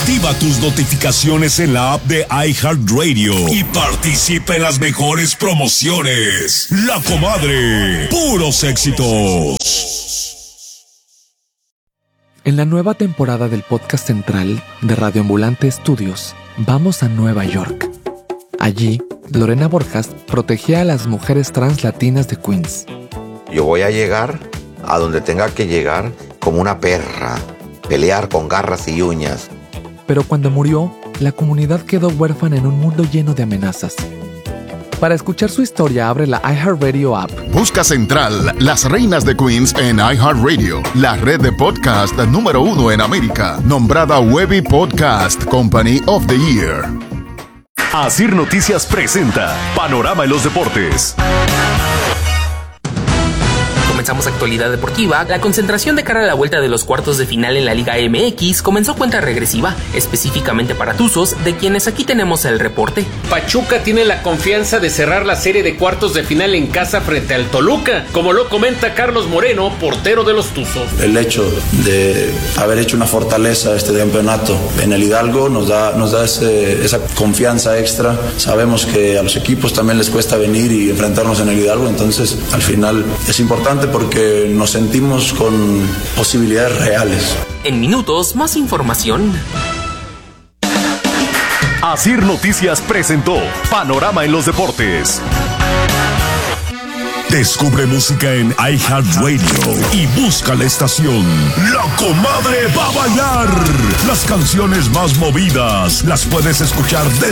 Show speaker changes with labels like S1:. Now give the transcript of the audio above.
S1: Activa tus notificaciones en la app de iHeartRadio y participa en las mejores promociones. La Comadre, puros éxitos.
S2: En la nueva temporada del podcast central de Radio Ambulante Estudios, vamos a Nueva York. Allí, Lorena Borjas protegía a las mujeres trans latinas de Queens.
S3: Yo voy a llegar a donde tenga que llegar como una perra, pelear con garras y uñas.
S2: Pero cuando murió, la comunidad quedó huérfana en un mundo lleno de amenazas. Para escuchar su historia, abre la iHeartRadio app.
S4: Busca Central, Las Reinas de Queens en iHeartRadio, la red de podcast número 1 en América, nombrada Webby Podcast Company of the Year.
S5: Asir Noticias presenta Panorama en los Deportes.
S6: Comenzamos actualidad deportiva. La concentración de cara a la vuelta de los cuartos de final en la Liga MX comenzó cuenta regresiva, específicamente para Tuzos, de quienes aquí tenemos el reporte.
S7: Pachuca tiene la confianza de cerrar la serie de cuartos de final en casa frente al Toluca, como lo comenta Carlos Moreno, portero de los Tuzos.
S8: El hecho de haber hecho una fortaleza este campeonato en el Hidalgo nos da esa confianza extra. Sabemos que a los equipos también les cuesta venir y enfrentarnos en el Hidalgo, entonces al final es importante porque nos sentimos con posibilidades reales.
S6: En minutos, más información.
S5: Asir Noticias presentó Panorama en los Deportes.
S1: Descubre música en iHeartRadio y busca la estación La Comadre va a bailar. Las canciones más movidas las puedes escuchar